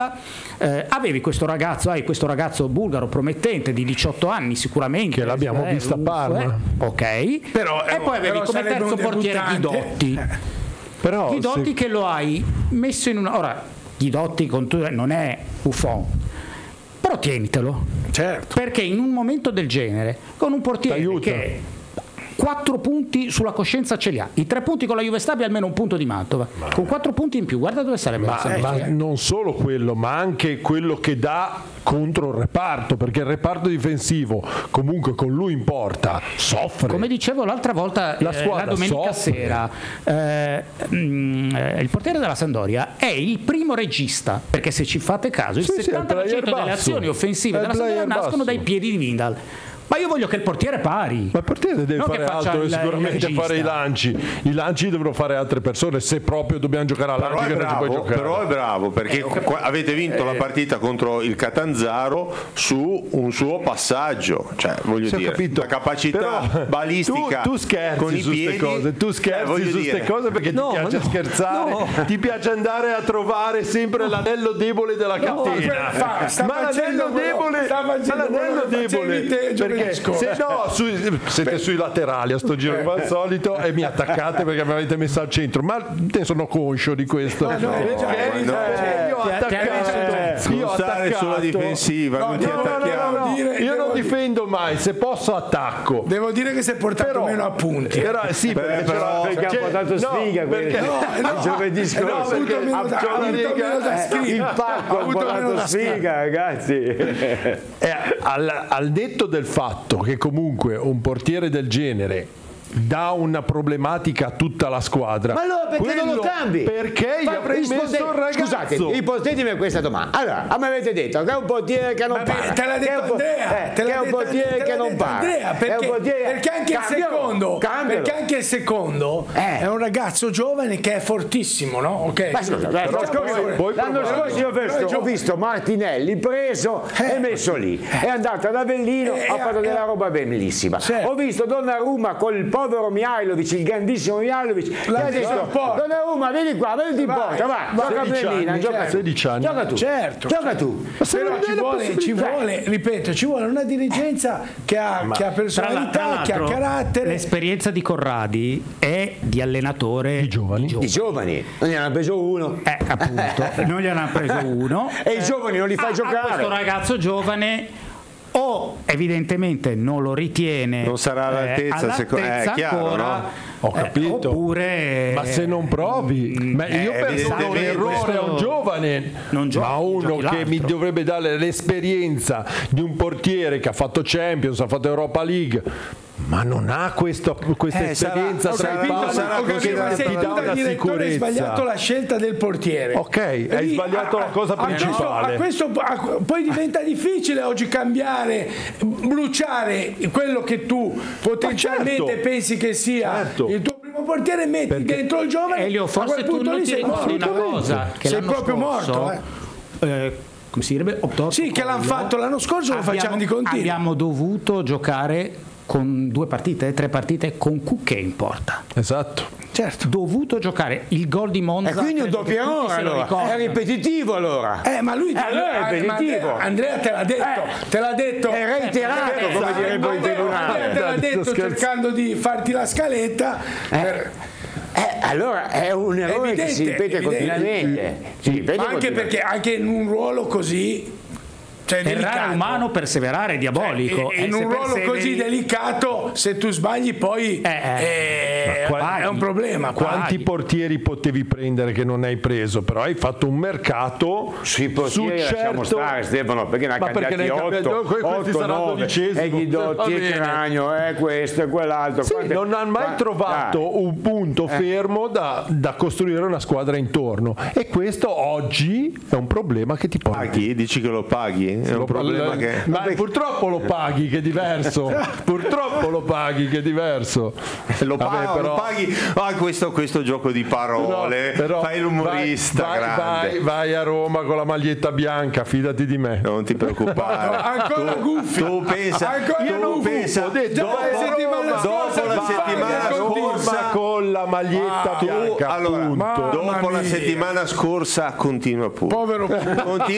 avevi questo ragazzo bulgaro promettente di 18 anni sicuramente, che l'abbiamo vista a Parma, ok, però, e poi avevi come terzo portiere Guidotti, Guidotti che lo hai messo in una... Ora Guidotti non è Buffon, però tienitelo, certo, perché in un momento del genere con un portiere che 4 punti sulla coscienza ce li ha, i 3 punti con la Juve Stabia, almeno un punto di Mantova, con 4 punti in più, guarda dove sarebbe. Ma non solo quello, ma anche quello che dà contro il reparto, perché il reparto difensivo comunque con lui in porta soffre. Come dicevo l'altra volta, la domenica sera, il portiere della Sampdoria è il primo regista, perché se ci fate caso il 70% delle azioni offensive della Sampdoria nascono dai piedi di Vindal. Ma io voglio che il portiere pari. Ma il portiere deve fare altro, sicuramente fare i lanci. I lanci devono fare altre persone, se proprio dobbiamo giocare a lanci che non ci puoi giocare. Però è bravo, perché avete vinto la partita contro il Catanzaro su un suo passaggio, cioè voglio dire, la capacità balistica. Tu scherzi con i su queste cose, tu scherzi su queste cose perché ti piace scherzare, ti piace andare a trovare sempre l'anello debole della catena. Ma l'anello debole, siete sui laterali a sto giro come al solito e mi attaccate perché mi avete messo al centro, ma te sono conscio di questo. Io ho attaccato sulla difensiva, non ti attacchiamo. Io non difendo mai, se posso attacco. Devo dire che si è portato meno appunti. Perché ha portato sfiga giovedì scorso. Il pacco ha portato sfiga, ragazzi. Al detto del fatto che comunque un portiere del genere dà una problematica a tutta la squadra, ma allora perché non lo cambi? Perché gli avrei messo il ragazzo? Scusate, ipotetici questa domanda. Allora, a me avete detto che è un portiere che non parla, te l'ha detto Andrea, che è un portiere che non parla, perché anche il secondo è un ragazzo giovane che è fortissimo, no? Ok. Ma scusa, l'anno scorso io ho visto Martinelli preso e messo lì, è andato ad Avellino, ha fatto della roba bellissima. Ho visto Donnarumma col povero Mihajlovic, il grandissimo Mihajlovic, che ha detto Donnarumma vieni qua, veniti in porta, va, gioca a Berlino, gioca 16 anni. Gioca tu, gioca tu. Però ci vuole, ripeto, ci vuole una dirigenza che ha personalità, che ha carattere. L'esperienza di Corradi è di allenatore di giovani. Non gli hanno preso uno. Appunto, non gli hanno preso uno. E i giovani non li fai giocare. Questo ragazzo giovane o evidentemente non lo ritiene, non sarà all'altezza, è chiaro, ancora, no? Ho capito, oppure ma se non provi, io penso che un errore a un giovane, ma uno che mi dovrebbe dare l'esperienza di un portiere che ha fatto Champions, ha fatto Europa League, ma non ha questa esperienza tra i pali che ti dà una sicurezza. Hai sbagliato la scelta del portiere. Ok, hai sbagliato la cosa principale. Poi diventa difficile oggi cambiare, bruciare quello che tu potenzialmente pensi che sia il tuo primo portiere, metti dentro il giovane. Elio, forse tu non ti ricordi una cosa, che sei proprio morto. Come si direbbe? Sì, che l'hanno fatto l'anno scorso, lo facciamo di continuo. Abbiamo dovuto giocare con 3 partite con Cucche in porta. Esatto. Certo. Dovuto giocare il gol di Monza. E quindi un doppio errore allora. È ripetitivo allora. Ma lui allora è ripetitivo. Andrea te l'ha detto. È reiterato, come direbbe in tribunale. Andrea te l'ha detto cercando di farti la scaletta. Allora è un errore che si ripete continuamente. Anche perché anche in un ruolo così, cioè errare umano, perseverare diabolico. In un ruolo così delicato, se tu sbagli poi è un problema. Quanti portieri potevi prendere che non hai preso? Però hai fatto un mercato sui portieri, lasciamo stare Stefano, perché ne ha cambiati 8, 9 e Guidotti e Cragno, questo e quell'altro. Non hanno mai trovato un punto fermo da costruire una squadra intorno, e questo oggi è un problema che ti paghi. Dici che lo paghi? È un problema che... Ma purtroppo lo paghi, che è diverso. Purtroppo lo paghi, che è diverso. Lo paghi. Questo gioco di parole. Però fai l'umorista grande. Vai a Roma con la maglietta bianca, fidati di me. Non ti preoccupare. Ancora Guffi. Tu pensa. Ho detto, dopo la settimana scorsa con la maglietta bianca. Dopo la settimana scorsa continua pure. Povero